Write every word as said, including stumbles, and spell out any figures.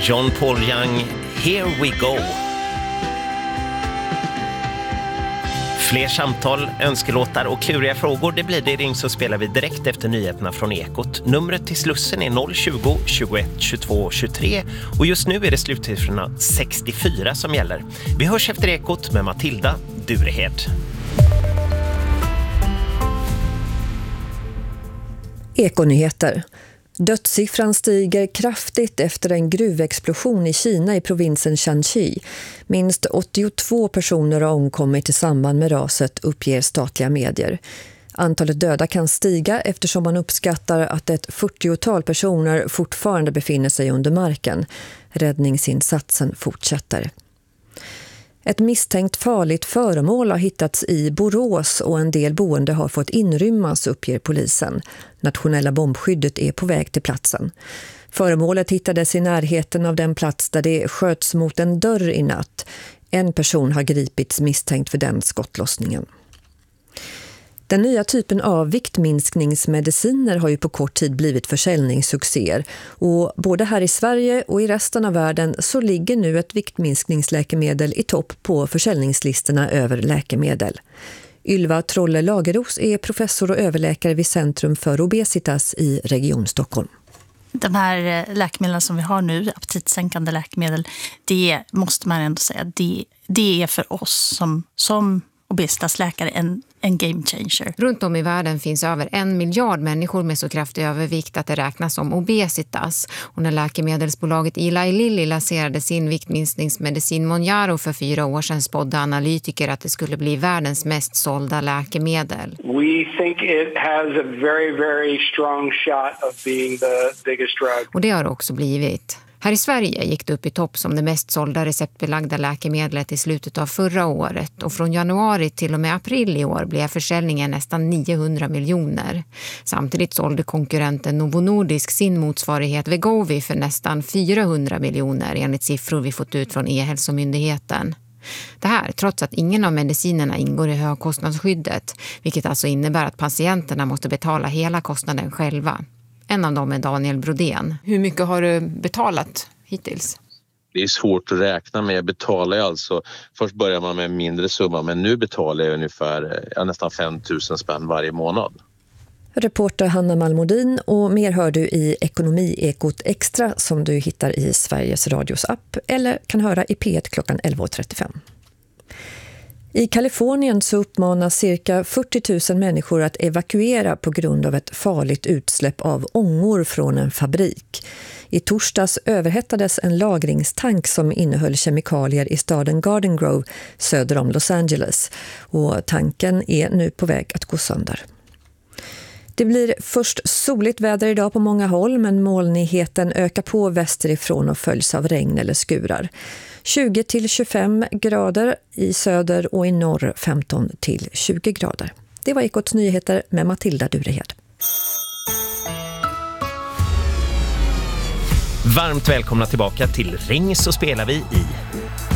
John Paul Young, Here We Go. Fler samtal, önskelåtar och kluriga frågor, det blir det i Ring så spelar vi direkt efter nyheterna från Ekot. Numret till Slussen är noll tjugo, tjugoett, tjugotvå, tjugotre och just nu är det slutsiffrorna sextiofyra som gäller. Vi hörs efter Ekot med Matilda Durehed. Ekonyheter. Dödssiffran stiger kraftigt efter en gruvexplosion i Kina i provinsen Shanxi. Minst åttiotvå personer har omkommit i samband med raset, uppger statliga medier. Antalet döda kan stiga eftersom man uppskattar att ett fyrtiotal personer fortfarande befinner sig under marken. Räddningsinsatsen fortsätter. Ett misstänkt farligt föremål har hittats i Borås och en del boende har fått inrymmas, uppger polisen. Nationella bombskyddet är på väg till platsen. Föremålet hittades i närheten av den plats där det sköts mot en dörr i natt. En person har gripits misstänkt för den skottlossningen. Den nya typen av viktminskningsmediciner har ju på kort tid blivit försäljningssuccéer och både här i Sverige och i resten av världen så ligger nu ett viktminskningsläkemedel i topp på försäljningslistorna över läkemedel. Ylva Trolle-Lageros är professor och överläkare vid Centrum för Obesitas i Region Stockholm. De här läkemedlen som vi har nu, aptitsänkande läkemedel, det måste man ändå säga, det, det är för oss som, som obesitasläkare en, en game changer. Runt om i världen finns över en miljard människor med så kraftig övervikt att det räknas som obesitas. Och när läkemedelsbolaget Eli Lilly lanserade sin viktminskningsmedicin Mounjaro för fyra år sedan spådde analytiker att det skulle bli världens mest sålda läkemedel. We think it has a very, very strong shot of being the biggest drug. Och det har det också blivit. Här i Sverige gick det upp i topp som det mest sålda receptbelagda läkemedlet i slutet av förra året och från januari till och med april i år blev försäljningen nästan niohundra miljoner. Samtidigt sålde konkurrenten Novo Nordisk sin motsvarighet Wegovy för nästan fyrahundra miljoner enligt siffror vi fått ut från E-hälsomyndigheten. Det här trots att ingen av medicinerna ingår i högkostnadsskyddet, vilket alltså innebär att patienterna måste betala hela kostnaden själva. En av dem är Daniel Brodén. Hur mycket har du betalat hittills? Det är svårt att räkna med. Jag betalar alltså, först börjar man med en mindre summa men nu betalar jag ungefär ja, nästan fem tusen spänn varje månad. Reporter Hanna Malmodin och mer hör du i Ekonomi-ekot extra som du hittar i Sveriges Radios app eller kan höra i P ett klockan elva trettiofem. I Kalifornien så uppmanas cirka fyrtio tusen människor att evakuera på grund av ett farligt utsläpp av ångor från en fabrik. I torsdags överhettades en lagringstank som innehöll kemikalier i staden Garden Grove söder om Los Angeles och tanken är nu på väg att gå sönder. Det blir först soligt väder idag på många håll men molnigheten ökar på västerifrån och följs av regn eller skurar. tjugo till tjugofem grader i söder och i norr femton till tjugo grader. Det var Ekots nyheter med Matilda Durehed. Varmt välkomna tillbaka till Ring så spelar vi i